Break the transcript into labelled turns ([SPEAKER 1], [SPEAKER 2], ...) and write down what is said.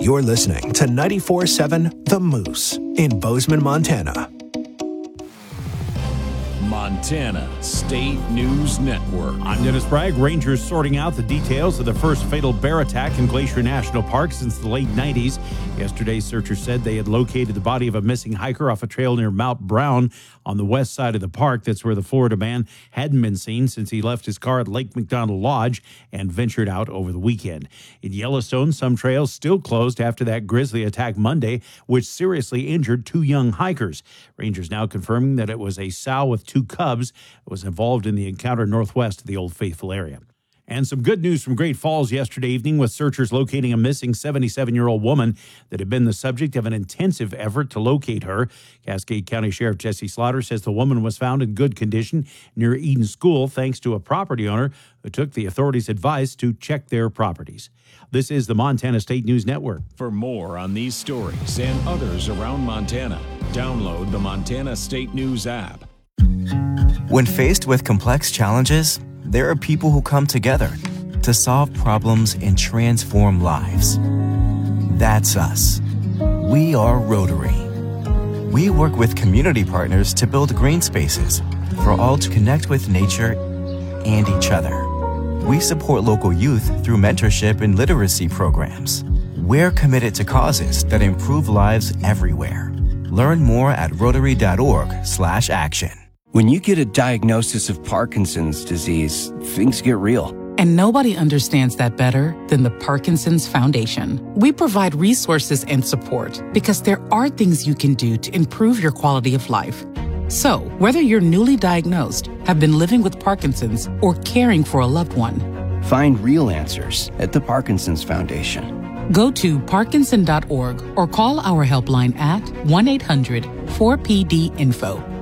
[SPEAKER 1] You're listening to 94.7 The Moose in Bozeman, Montana.
[SPEAKER 2] Montana State News Network.
[SPEAKER 3] I'm Dennis Bragg. Rangers sorting out the details of the first fatal bear attack in Glacier National Park since the late 90s. Yesterday, searchers said they had located the body of a missing hiker off a trail near Mount Brown on the west side of the park. That's where the Florida man hadn't been seen since he left his car at Lake McDonald Lodge and ventured out over the weekend. In Yellowstone, some trails still closed after that grizzly attack Monday, which seriously injured two young hikers. Rangers now confirming that it was a sow with two cubs that was involved in the encounter northwest of the Old Faithful area. And some good news from Great Falls yesterday evening with searchers locating a missing 77-year-old woman that had been the subject of an intensive effort to locate her. Cascade County Sheriff Jesse Slaughter says the woman was found in good condition near Eden School thanks to a property owner who took the authorities' advice to check their properties. This is the Montana State News Network.
[SPEAKER 2] For more on these stories and others around Montana, download the Montana State News app.
[SPEAKER 4] When faced with complex challenges, there are people who come together to solve problems and transform lives. That's us. We are Rotary. We work with community partners to build green spaces for all to connect with nature and each other. We support local youth through mentorship and literacy programs. We're committed to causes that improve lives everywhere. Learn more at rotary.org/action.
[SPEAKER 5] When you get a diagnosis of Parkinson's disease, things get real.
[SPEAKER 6] And nobody understands that better than the Parkinson's Foundation. We provide resources and support because there are things you can do to improve your quality of life. So, whether you're newly diagnosed, have been living with Parkinson's, or caring for a loved one,
[SPEAKER 5] Find real answers at the Parkinson's Foundation.
[SPEAKER 6] Go to parkinson.org or call our helpline at 1-800-4PD-INFO.